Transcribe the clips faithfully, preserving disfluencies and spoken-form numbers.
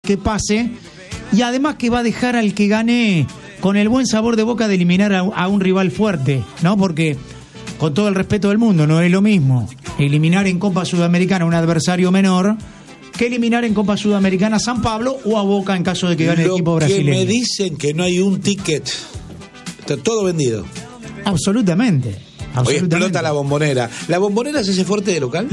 que pase, y además que va a dejar al que gane con el buen sabor de boca de eliminar a, a un rival fuerte, ¿no? Porque, con todo el respeto del mundo, no es lo mismo eliminar en Copa Sudamericana a un adversario menor que eliminar en Copa Sudamericana a San Pablo o a Boca en caso de que gane el equipo brasileño. Que me dicen que no hay un ticket, está todo vendido. Absolutamente. Hoy explota la Bombonera. ¿La Bombonera se hace fuerte de local?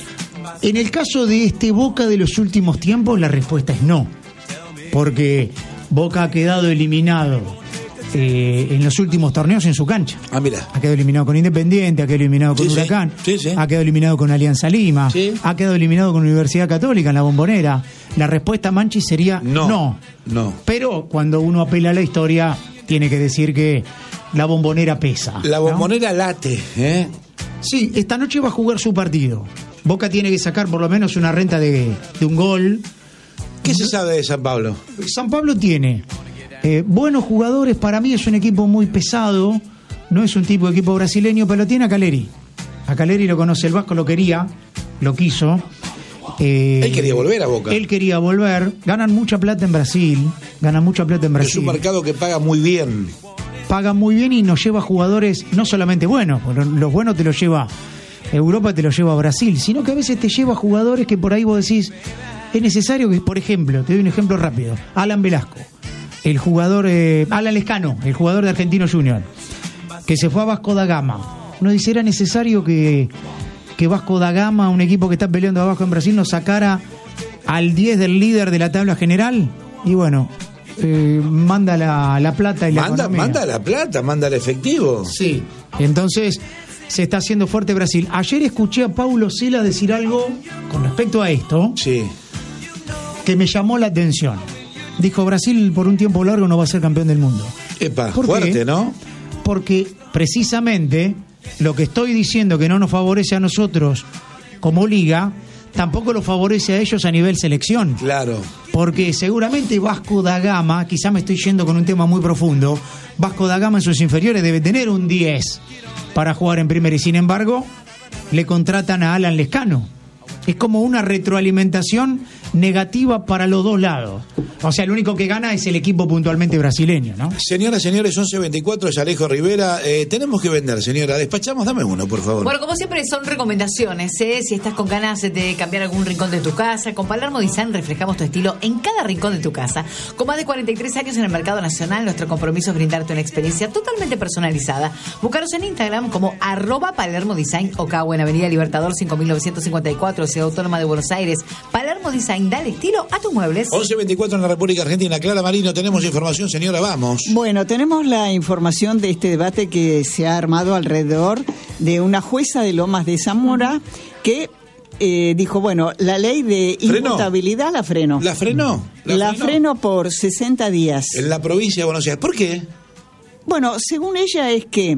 En el caso de este Boca de los últimos tiempos, la respuesta es no. Porque Boca ha quedado eliminado eh, en los últimos torneos en su cancha. Ah, mira. Ha quedado eliminado con Independiente, ha quedado eliminado con sí, Huracán, sí, sí. ha quedado eliminado con Alianza Lima, sí. ha quedado eliminado con Universidad Católica en la Bombonera. La respuesta, Manchi, sería no. No. No. Pero cuando uno apela a la historia, tiene que decir que la Bombonera pesa. La Bombonera, ¿no? Late, ¿eh? Sí, esta noche va a jugar su partido. Boca tiene que sacar por lo menos una renta de, de un gol. ¿Qué se sabe de San Pablo? San Pablo tiene eh, buenos jugadores. Para mí es un equipo muy pesado. No es un tipo de equipo brasileño, pero tiene a Caleri. A Caleri lo conoce el Vasco, lo quería, lo quiso. Eh, él quería volver a Boca. Él quería volver. Ganan mucha plata en Brasil. Ganan mucha plata en Brasil. Es un mercado que paga muy bien. Paga muy bien y nos lleva jugadores no solamente buenos, porque los buenos te los lleva Europa, te los lleva a Brasil, sino que a veces te lleva jugadores que por ahí vos decís, es necesario que, por ejemplo, te doy un ejemplo rápido, Alan Velasco, el jugador, eh, Alan Lescano, el jugador de Argentino Junior, que se fue a Vasco da Gama. Uno dice, era necesario que, que Vasco da Gama, un equipo que está peleando abajo en Brasil, nos sacara al diez del líder de la tabla general. Y bueno, eh, manda la, la plata y la manda, economía. Manda la plata, manda el efectivo. Sí, entonces se está haciendo fuerte Brasil. Ayer escuché a Paulo Cela decir algo con respecto a esto. Sí. Que me llamó la atención. Dijo, Brasil por un tiempo largo no va a ser campeón del mundo. Epa, ¿Por fuerte, qué? ¿no? Porque precisamente lo que estoy diciendo que no nos favorece a nosotros como liga, tampoco lo favorece a ellos a nivel selección. Claro. Porque seguramente Vasco da Gama, quizá me estoy yendo con un tema muy profundo, Vasco da Gama en sus inferiores debe tener un diez para jugar en primera y sin embargo le contratan a Alan Lescano. Es como una retroalimentación negativa para los dos lados. O sea, el único que gana es el equipo puntualmente brasileño, ¿no? Señoras, señores, once veinticuatro, es Alejo Rivera. Eh, tenemos que vender, señora. Despachamos, dame uno, por favor. Bueno, como siempre, son recomendaciones, ¿eh? Si estás con ganas de cambiar algún rincón de tu casa, con Palermo Design reflejamos tu estilo en cada rincón de tu casa. Con más de cuarenta y tres años en el mercado nacional, nuestro compromiso es brindarte una experiencia totalmente personalizada. Búscanos en Instagram como arroba Palermo Design o Cabo en Avenida Libertador cinco mil novecientos cincuenta y cuatro, Ciudad Autónoma de Buenos Aires. Palermo Design, dale estilo a tus muebles. once veinticuatro en la República Argentina. Clara Marino, tenemos información, señora, vamos. Bueno, tenemos la información de este debate que se ha armado alrededor de una jueza de Lomas de Zamora que eh, dijo, bueno, la ley de imputabilidad la frenó. ¿La frenó? La, la frenó? frenó por sesenta días. En la provincia de Buenos Aires. ¿Por qué? Bueno, según ella es que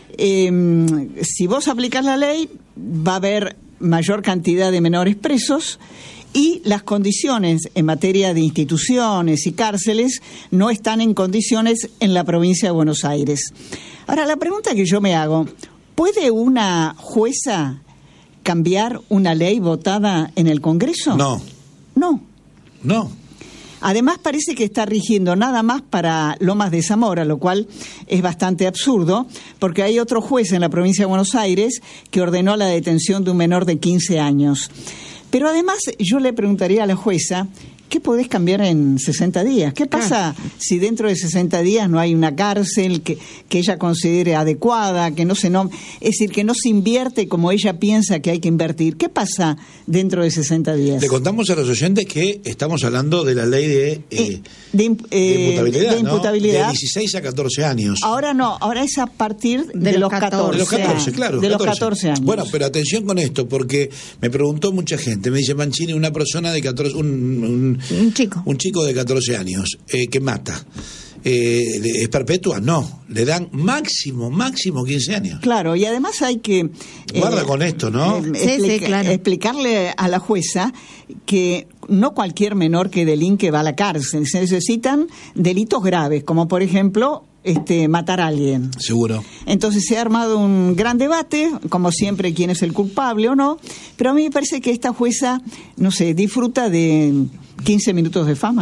eh, si vos aplicás la ley va a haber mayor cantidad de menores presos y las condiciones en materia de instituciones y cárceles no están en condiciones en la provincia de Buenos Aires. Ahora, la pregunta que yo me hago, ¿puede una jueza cambiar una ley votada en el Congreso? No. No. No. Además, parece que está rigiendo nada más para Lomas de Zamora, lo cual es bastante absurdo, porque hay otro juez en la provincia de Buenos Aires que ordenó la detención de un menor de quince años. Pero además yo le preguntaría a la jueza, ¿qué podés cambiar en sesenta días? ¿Qué pasa ah. si dentro de sesenta días no hay una cárcel que, que ella considere adecuada, que no se nom- es decir, que no se invierte como ella piensa que hay que invertir? ¿Qué pasa dentro de sesenta días? Le contamos a los oyentes que estamos hablando de la ley de, eh, eh, de, imp- eh, de imputabilidad, de imputabilidad. ¿no? De dieciséis a catorce años. Ahora no, ahora es a partir de, de los catorce. catorce. De los catorce, claro. De catorce. los catorce años. Bueno, pero atención con esto, porque me preguntó mucha gente, me dice, Mancini, una persona de catorce, un, un, un chico. Un chico de catorce años eh, que mata. Eh, ¿Es perpetua? No. Le dan máximo, máximo quince años. Claro, y además hay que... Guarda eh, con esto, ¿no? Eh, sí, explica- sí, claro. Explicarle a la jueza que no cualquier menor que delinque va a la cárcel. Se necesitan delitos graves, como por ejemplo... Este, matar a alguien. Seguro. Entonces se ha armado un gran debate, como siempre, quién es el culpable o no, pero a mí me parece que esta jueza, no sé, disfruta de quince minutos de fama.